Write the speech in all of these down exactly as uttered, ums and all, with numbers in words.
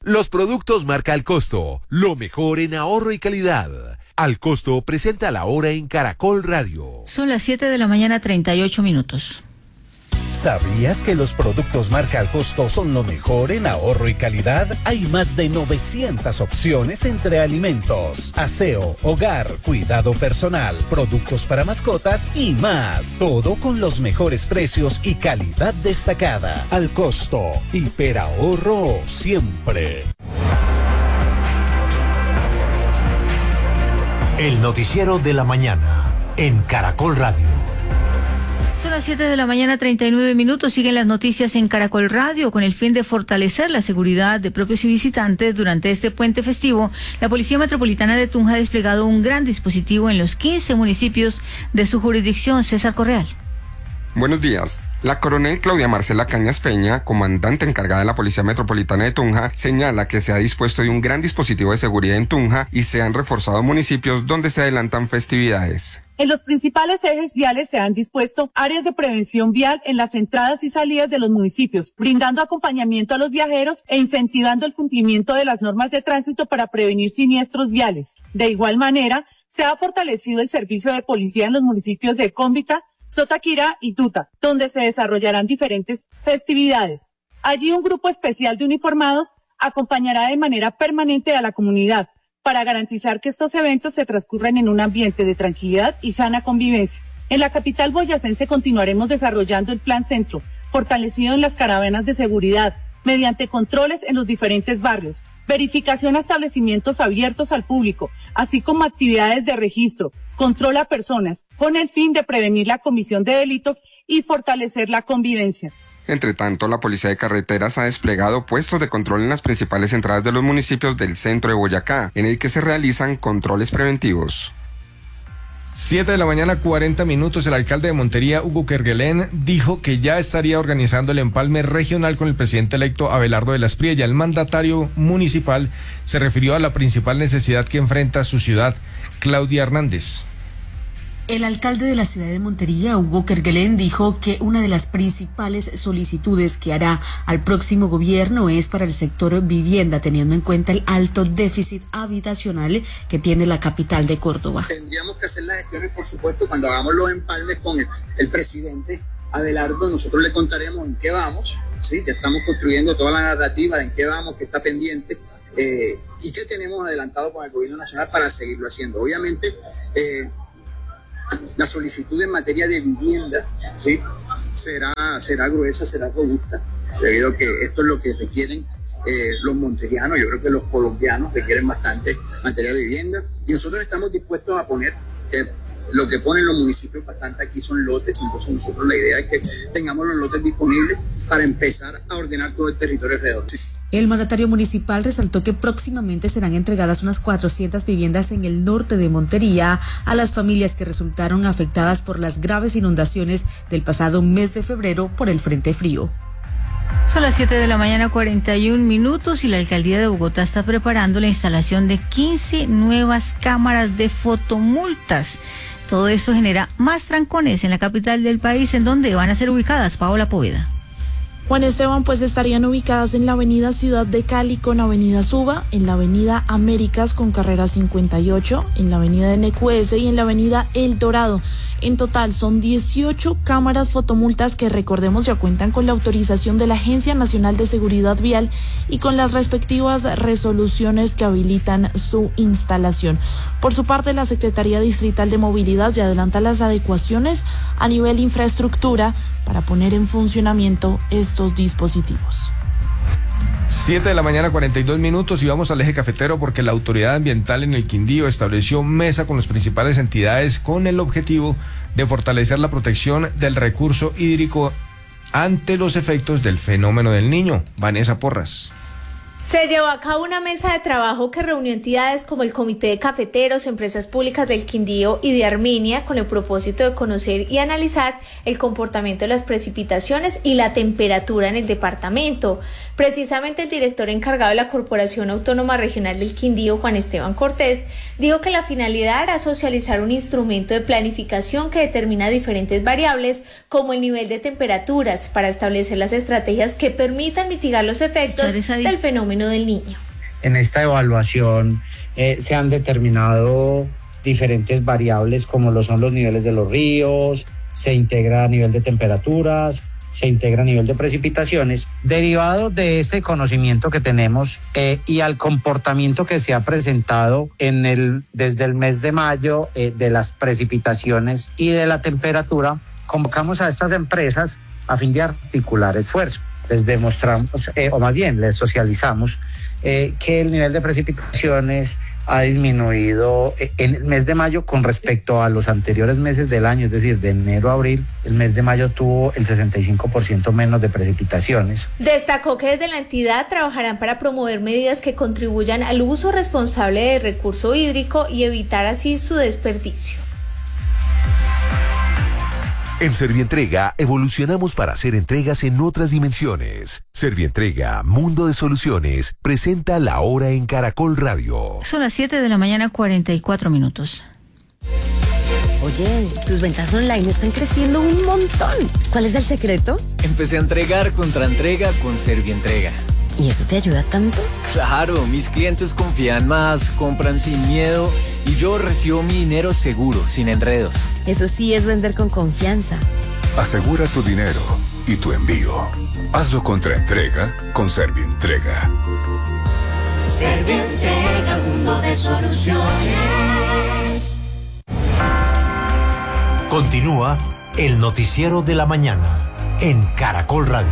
Los productos marca Al Costo, lo mejor en ahorro y calidad. Al Costo presenta la hora en Caracol Radio. Son las siete de la mañana, treinta y ocho minutos. ¿Sabías que los productos marca Al Costo son lo mejor en ahorro y calidad? Hay más de novecientas opciones entre alimentos, aseo, hogar, cuidado personal, productos para mascotas y más. Todo con los mejores precios y calidad destacada. Al Costo, hiperahorro siempre. El noticiero de la mañana en Caracol Radio. Son las siete de la mañana, treinta y nueve minutos. Siguen las noticias en Caracol Radio. Con el fin de fortalecer la seguridad de propios y visitantes durante este puente festivo, la Policía Metropolitana de Tunja ha desplegado un gran dispositivo en los quince municipios de su jurisdicción. César Correal. Buenos días. La coronel Claudia Marcela Cañas Peña, comandante encargada de la Policía Metropolitana de Tunja, señala que se ha dispuesto de un gran dispositivo de seguridad en Tunja y se han reforzado municipios donde se adelantan festividades. En los principales ejes viales se han dispuesto áreas de prevención vial en las entradas y salidas de los municipios, brindando acompañamiento a los viajeros e incentivando el cumplimiento de las normas de tránsito para prevenir siniestros viales. De igual manera, se ha fortalecido el servicio de policía en los municipios de Cómbita, Sotaquira y Tuta, donde se desarrollarán diferentes festividades. Allí un grupo especial de uniformados acompañará de manera permanente a la comunidad para garantizar que estos eventos se transcurran en un ambiente de tranquilidad y sana convivencia. En la capital boyacense continuaremos desarrollando el Plan Centro, fortalecido en las caravanas de seguridad, mediante controles en los diferentes barrios, verificación a establecimientos abiertos al público, así como actividades de registro, control a personas, con el fin de prevenir la comisión de delitos y fortalecer la convivencia. Entre tanto, la Policía de Carreteras ha desplegado puestos de control en las principales entradas de los municipios del centro de Boyacá, en el que se realizan controles preventivos. siete de la mañana, cuarenta minutos. El alcalde de Montería, Hugo Kerguelen, dijo que ya estaría organizando el empalme regional con el presidente electo Abelardo de la Espriella. El mandatario municipal se refirió a la principal necesidad que enfrenta su ciudad. Claudia Hernández. El alcalde de la ciudad de Montería, Hugo Kerguelen, dijo que una de las principales solicitudes que hará al próximo gobierno es para el sector vivienda, teniendo en cuenta el alto déficit habitacional que tiene la capital de Córdoba. Tendríamos que hacer las gestiones, por supuesto, cuando hagamos los empalmes con el, el presidente Abelardo, nosotros le contaremos en qué vamos, ¿sí? Ya estamos construyendo toda la narrativa de en qué vamos, qué está pendiente. Eh, y qué tenemos adelantado con el gobierno nacional para seguirlo haciendo. Obviamente, eh, la solicitud en materia de vivienda, ¿sí? será, será gruesa, será robusta, debido a que esto es lo que requieren eh, los monterianos. Yo creo que los colombianos requieren bastante materia de vivienda y nosotros estamos dispuestos a poner eh, lo que ponen los municipios bastante aquí son lotes. Entonces nosotros la idea es que tengamos los lotes disponibles para empezar a ordenar todo el territorio alrededor. ¿Sí? El mandatario municipal resaltó que próximamente serán entregadas unas cuatrocientas viviendas en el norte de Montería a las familias que resultaron afectadas por las graves inundaciones del pasado mes de febrero por el Frente Frío. Son las siete de la mañana, cuarenta y un minutos, y la alcaldía de Bogotá está preparando la instalación de quince nuevas cámaras de fotomultas. Todo esto genera más trancones en la capital del país, en donde van a ser ubicadas. Paola Poveda. Juan Esteban, pues estarían ubicadas en la avenida Ciudad de Cali con avenida Suba, en la avenida Américas con carrera cincuenta y ocho, en la avenida N Q S y en la avenida El Dorado. En total son dieciocho cámaras fotomultas que, recordemos, ya cuentan con la autorización de la Agencia Nacional de Seguridad Vial y con las respectivas resoluciones que habilitan su instalación. Por su parte, la Secretaría Distrital de Movilidad ya adelanta las adecuaciones a nivel infraestructura para poner en funcionamiento estos dispositivos. siete de la mañana, cuarenta y dos minutos, y vamos al eje cafetero porque la Autoridad Ambiental en el Quindío estableció mesa con las principales entidades con el objetivo de fortalecer la protección del recurso hídrico ante los efectos del fenómeno del Niño. Vanessa Porras. Se llevó a cabo una mesa de trabajo que reunió entidades como el Comité de Cafeteros, Empresas Públicas del Quindío y de Armenia, con el propósito de conocer y analizar el comportamiento de las precipitaciones y la temperatura en el departamento. Precisamente el director encargado de la Corporación Autónoma Regional del Quindío, Juan Esteban Cortés, dijo que la finalidad era socializar un instrumento de planificación que determina diferentes variables como el nivel de temperaturas para establecer las estrategias que permitan mitigar los efectos del fenómeno fenómeno del Niño. En esta evaluación eh, se han determinado diferentes variables como lo son los niveles de los ríos, se integra a nivel de temperaturas, se integra a nivel de precipitaciones, derivado de ese conocimiento que tenemos eh, y al comportamiento que se ha presentado en el, desde el mes de mayo eh, de las precipitaciones y de la temperatura. Convocamos a estas empresas a fin de articular esfuerzos. Les demostramos, eh, o más bien les socializamos, eh, que el nivel de precipitaciones ha disminuido en el mes de mayo con respecto a los anteriores meses del año, es decir, de enero a abril. El mes de mayo tuvo el sesenta y cinco por ciento menos de precipitaciones. Destacó que desde la entidad trabajarán para promover medidas que contribuyan al uso responsable del recurso hídrico y evitar así su desperdicio. En Servientrega evolucionamos para hacer entregas en otras dimensiones. Servientrega, Mundo de Soluciones, presenta La Hora en Caracol Radio. Son las siete de la mañana, cuarenta y cuatro minutos. Oye, tus ventas online están creciendo un montón. ¿Cuál es el secreto? Empecé a entregar contra entrega con Servientrega. ¿Y eso te ayuda tanto? Claro, mis clientes confían más, compran sin miedo y yo recibo mi dinero seguro, sin enredos. Eso sí es vender con confianza. Asegura tu dinero y tu envío. Hazlo contra entrega con Servientrega. Servientrega, mundo de soluciones. Continúa el noticiero de la mañana en Caracol Radio.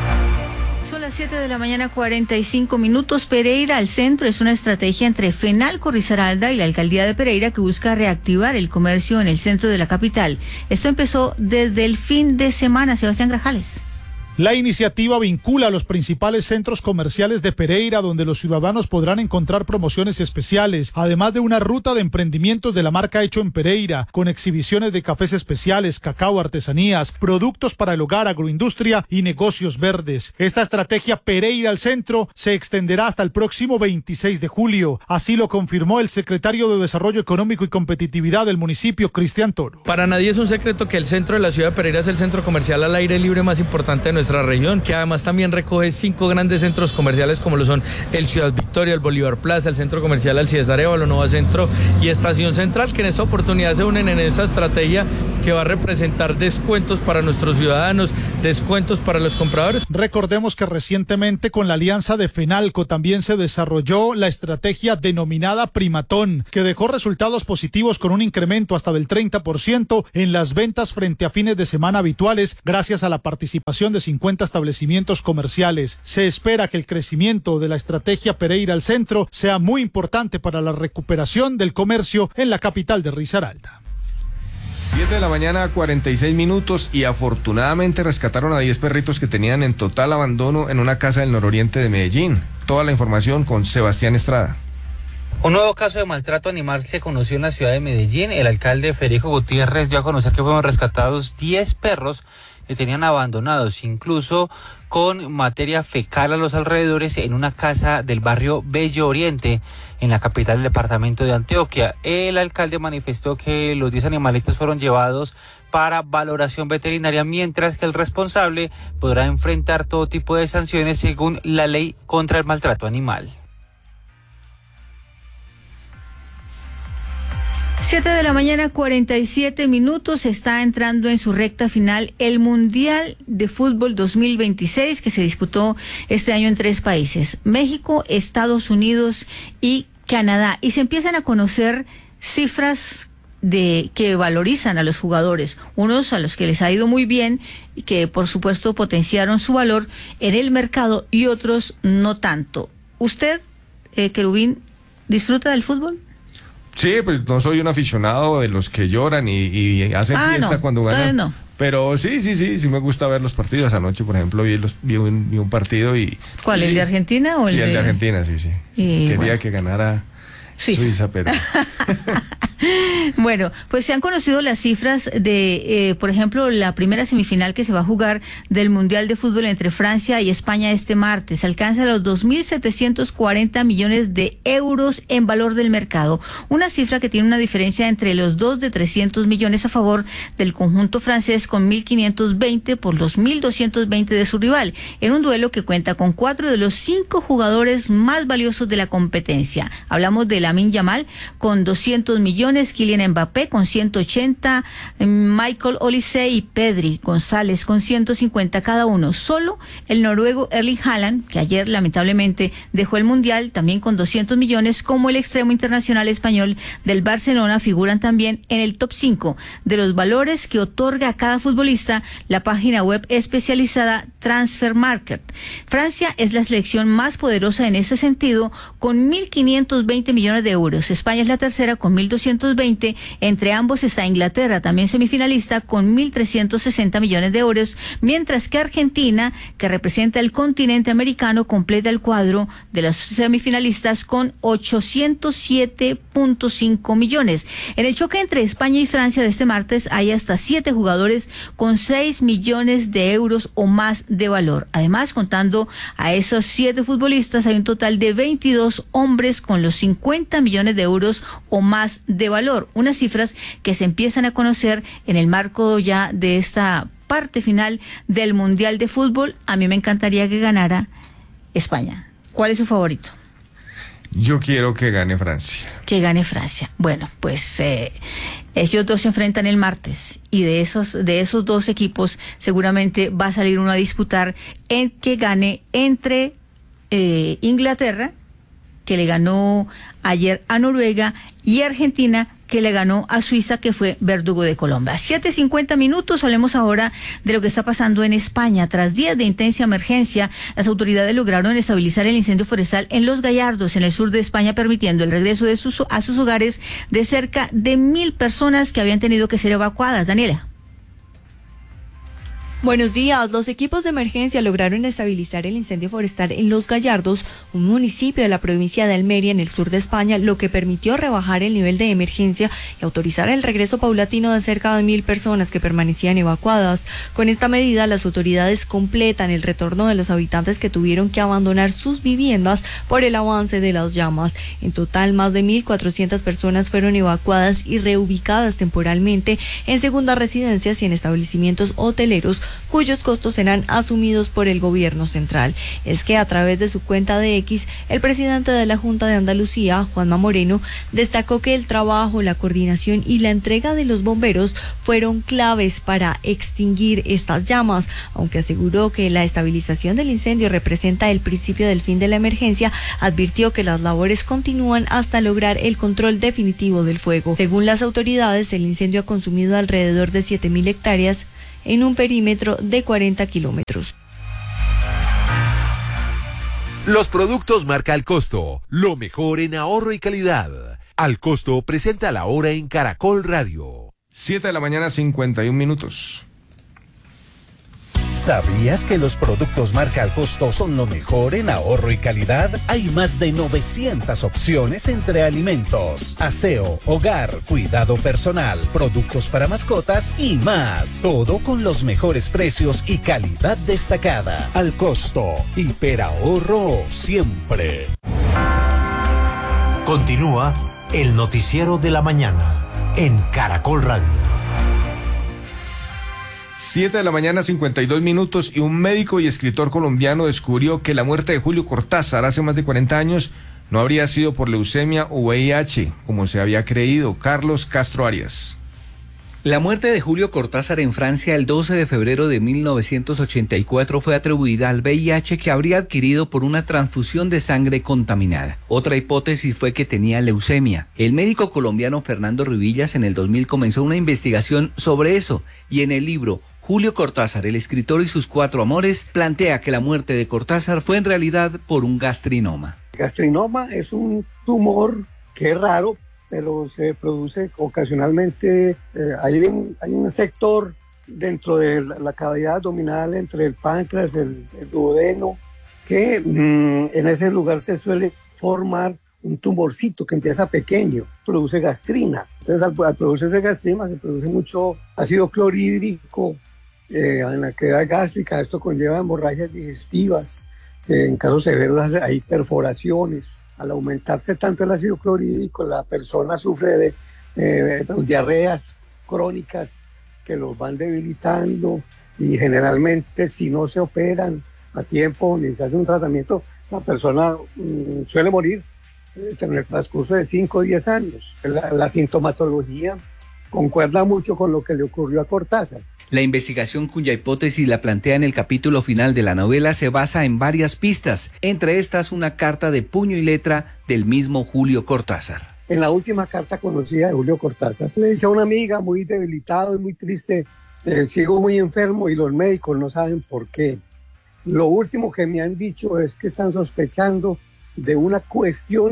Son las siete de la mañana, cuarenta y cinco minutos. Pereira al centro es una estrategia entre FENALCO Risaralda y la alcaldía de Pereira que busca reactivar el comercio en el centro de la capital. Esto empezó desde el fin de semana. Sebastián Grajales. La iniciativa vincula a los principales centros comerciales de Pereira, donde los ciudadanos podrán encontrar promociones especiales, además de una ruta de emprendimientos de la marca Hecho en Pereira, con exhibiciones de cafés especiales, cacao, artesanías, productos para el hogar, agroindustria y negocios verdes. Esta estrategia Pereira al centro se extenderá hasta el próximo veintiséis de julio. Así lo confirmó el secretario de Desarrollo Económico y Competitividad del municipio, Cristian Toro. Para nadie es un secreto que el centro de la ciudad de Pereira es el centro comercial al aire libre más importante de nuestra nuestra región, que además también recoge cinco grandes centros comerciales como lo son el Ciudad Victoria, el Bolívar Plaza, el Centro Comercial Alcides Arévalo, Nova Centro y Estación Central, que en esta oportunidad se unen en esta estrategia que va a representar descuentos para nuestros ciudadanos, descuentos para los compradores. Recordemos que recientemente con la alianza de FENALCO también se desarrolló la estrategia denominada Primatón, que dejó resultados positivos con un incremento hasta del treinta por ciento en las ventas frente a fines de semana habituales, gracias a la participación de cincuenta establecimientos comerciales. Se espera que el crecimiento de la estrategia Pereira al centro sea muy importante para la recuperación del comercio en la capital de Risaralda. siete de la mañana, cuarenta y seis minutos, y afortunadamente rescataron a diez perritos que tenían en total abandono en una casa del nororiente de Medellín. Toda la información con Sebastián Estrada. Un nuevo caso de maltrato animal se conoció en la ciudad de Medellín. El alcalde Federico Gutiérrez dio a conocer que fueron rescatados diez perros que tenían abandonados, incluso con materia fecal a los alrededores, en una casa del barrio Bello Oriente, en la capital del departamento de Antioquia. El alcalde manifestó que los diez animalitos fueron llevados para valoración veterinaria, mientras que el responsable podrá enfrentar todo tipo de sanciones según la ley contra el maltrato animal. siete de la mañana, cuarenta y siete minutos. Está entrando en su recta final el Mundial de Fútbol dos mil veintiséis, que se disputó este año en tres países: México, Estados Unidos y Canadá. Y se empiezan a conocer cifras de que valorizan a los jugadores, unos a los que les ha ido muy bien y que por supuesto potenciaron su valor en el mercado, y otros no tanto. ¿Usted, eh, Querubín, disfruta del fútbol? Sí, pues no soy un aficionado de los que lloran y, y hacen ah, fiesta no, cuando ganan. No. Pero sí, sí, sí, sí me gusta ver los partidos. Anoche, por ejemplo, vi, los, vi, un, vi un partido y... ¿Cuál, sí, el de Argentina o el sí, de...? el de Argentina, sí, sí. Y, Quería bueno. que ganara Suiza, Suiza pero... Bueno, pues se han conocido las cifras de, eh, por ejemplo, la primera semifinal que se va a jugar del Mundial de Fútbol entre Francia y España este martes. Alcanza los dos mil setecientos cuarenta millones de euros en valor del mercado. Una cifra que tiene una diferencia entre los dos de trescientos millones a favor del conjunto francés, con mil quinientos veinte por los mil doscientos veinte de su rival, en un duelo que cuenta con cuatro de los cinco jugadores más valiosos de la competencia. Hablamos de Lamine Yamal con doscientos millones, Kylian Mbappé con ciento ochenta, Michael Olise y Pedri González con ciento cincuenta cada uno. Solo el noruego Erling Haaland, que ayer lamentablemente dejó el Mundial, también con doscientos millones, como el extremo internacional español del Barcelona, figuran también en el top cinco de los valores que otorga a cada futbolista la página web especializada Transfer Market. Francia es la selección más poderosa en ese sentido, con mil quinientos veinte millones de euros. España es la tercera con mil doscientos veinte. Entre ambos está Inglaterra, también semifinalista, con mil trescientos sesenta millones de euros, mientras que Argentina, que representa el continente americano, completa el cuadro de los semifinalistas con ochocientos siete punto cinco millones. En el choque entre España y Francia de este martes hay hasta siete jugadores con seis millones de euros o más de valor. Además, contando a esos siete futbolistas, hay un total de veintidós hombres con los cincuenta millones de euros o más de valor. Unas cifras que se empiezan a conocer en el marco ya de esta parte final del Mundial de Fútbol. A mí me encantaría que ganara España. ¿Cuál es su favorito? Yo quiero que gane Francia. Que gane Francia. Bueno, pues eh, ellos dos se enfrentan el martes y de esos de esos dos equipos seguramente va a salir uno a disputar en que gane entre eh, Inglaterra, que le ganó ayer a Noruega, y Argentina, que le ganó a Suiza, que fue verdugo de Colombia. siete cincuenta minutos, hablemos ahora de lo que está pasando en España. Tras días de intensa emergencia, las autoridades lograron estabilizar el incendio forestal en Los Gallardos, en el sur de España, permitiendo el regreso de sus, a sus hogares de cerca de mil personas que habían tenido que ser evacuadas. Daniela. Buenos días. Los equipos de emergencia lograron estabilizar el incendio forestal en Los Gallardos, un municipio de la provincia de Almería, en el sur de España, lo que permitió rebajar el nivel de emergencia y autorizar el regreso paulatino de cerca de mil personas que permanecían evacuadas. Con esta medida, las autoridades completan el retorno de los habitantes que tuvieron que abandonar sus viviendas por el avance de las llamas. En total, más de mil cuatrocientas personas fueron evacuadas y reubicadas temporalmente en segundas residencias y en establecimientos hoteleros, cuyos costos serán asumidos por el gobierno central. Es que a través de su cuenta de X, el presidente de la Junta de Andalucía, Juanma Moreno, destacó que el trabajo, la coordinación y la entrega de los bomberos fueron claves para extinguir estas llamas, aunque aseguró que la estabilización del incendio representa el principio del fin de la emergencia. Advirtió que las labores continúan hasta lograr el control definitivo del fuego. Según las autoridades, el incendio ha consumido alrededor de siete mil hectáreas en un perímetro de cuarenta kilómetros. Los productos marca Al Costo, lo mejor en ahorro y calidad. Al Costo presenta la hora en Caracol Radio. siete de la mañana, cincuenta y un minutos. ¿Sabías que los productos marca Al Costo son lo mejor en ahorro y calidad? Hay más de novecientas opciones entre alimentos, aseo, hogar, cuidado personal, productos para mascotas y más. Todo con los mejores precios y calidad destacada. Al Costo, hiperahorro siempre. Continúa el noticiero de la mañana en Caracol Radio. siete de la mañana, cincuenta y dos minutos, y un médico y escritor colombiano descubrió que la muerte de Julio Cortázar hace más de cuarenta años no habría sido por leucemia o V I H, como se había creído. Carlos Castro Arias. La muerte de Julio Cortázar en Francia el doce de febrero de mil novecientos ochenta y cuatro fue atribuida al V I H que habría adquirido por una transfusión de sangre contaminada. Otra hipótesis fue que tenía leucemia. El médico colombiano Fernando Rivillas en el dos mil comenzó una investigación sobre eso y en el libro Julio Cortázar, el escritor y sus cuatro amores, plantea que la muerte de Cortázar fue en realidad por un gastrinoma. El gastrinoma es un tumor que es raro, pero se produce ocasionalmente. Eh, hay, un, hay un sector dentro de la, la cavidad abdominal entre el páncreas, el, el duodeno, que mmm, en ese lugar se suele formar un tumorcito que empieza pequeño, produce gastrina. Entonces al, al producirse gastrina se produce mucho ácido clorhídrico eh, en la cavidad gástrica. Esto conlleva hemorragias digestivas. Se, en casos severos hay perforaciones. Al aumentarse tanto el ácido clorhídrico, la persona sufre de eh, diarreas crónicas que los van debilitando, y generalmente si no se operan a tiempo ni se hace un tratamiento, la persona mm, suele morir eh, en el transcurso de cinco o diez años. La, la sintomatología concuerda mucho con lo que le ocurrió a Cortázar. La investigación, cuya hipótesis la plantea en el capítulo final de la novela, se basa en varias pistas, entre estas una carta de puño y letra del mismo Julio Cortázar. En la última carta conocida de Julio Cortázar, le dice a una amiga muy debilitado y muy triste, eh, sigo muy enfermo y los médicos no saben por qué. Lo último que me han dicho es que están sospechando de una cuestión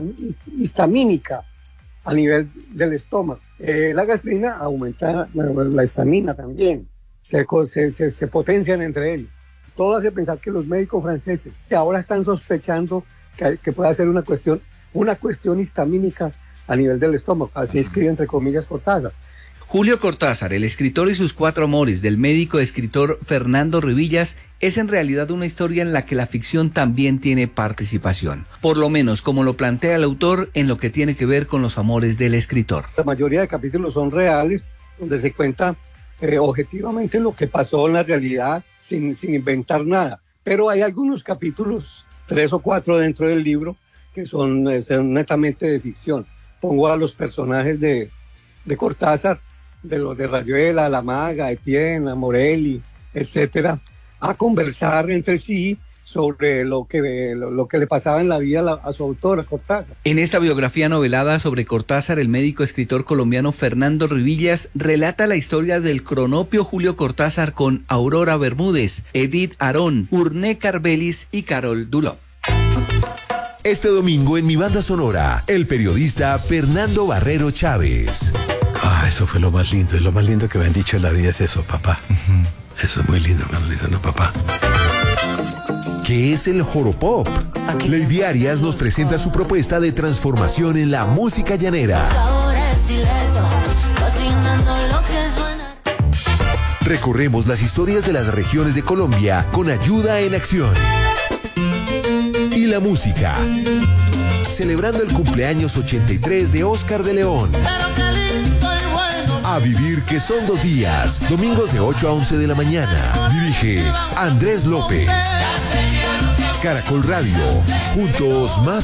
histamínica a nivel del estómago. Eh, la gastrina aumenta, bueno, la histamina también, se, se, se, se potencian entre ellos. Todo hace pensar que los médicos franceses que ahora están sospechando que, que puede ser una cuestión, una cuestión histamínica a nivel del estómago. Así escribe entre comillas Cortázar. Julio Cortázar, el escritor y sus cuatro amores del médico escritor Fernando Rivillas, es en realidad una historia en la que la ficción también tiene participación, por lo menos como lo plantea el autor en lo que tiene que ver con los amores del escritor. La mayoría de capítulos son reales, donde se cuenta eh, objetivamente lo que pasó en la realidad sin, sin inventar nada, pero hay algunos capítulos, tres o cuatro dentro del libro, que son, eh, son netamente de ficción. Pongo a los personajes de, de Cortázar, de los de Rayuela, La Maga, Etienne, Morelli, etcétera, a conversar entre sí sobre lo que, lo, lo que le pasaba en la vida a, la, a su autor, a Cortázar. En esta biografía novelada sobre Cortázar, el médico escritor colombiano Fernando Rivillas relata la historia del cronopio Julio Cortázar con Aurora Bermúdez, Edith Arón, Urné Carbelis y Carol Dulop. Este domingo en Mi Banda Sonora, el periodista Fernando Barrero Chávez. Ah, eso fue lo más lindo, es lo más lindo que me han dicho en la vida, es eso, papá. Uh-huh. Eso es muy lindo, Carolita, no, papá. ¿Qué es el Joropop? Lady Arias nos presenta su propuesta de transformación en la música llanera. Recorremos las historias de las regiones de Colombia con ayuda en acción. Y la música. Celebrando el cumpleaños ochenta y tres de Oscar de León. A vivir que son dos días, domingos de ocho a once de la mañana. Dirige Andrés López. Caracol Radio, juntos más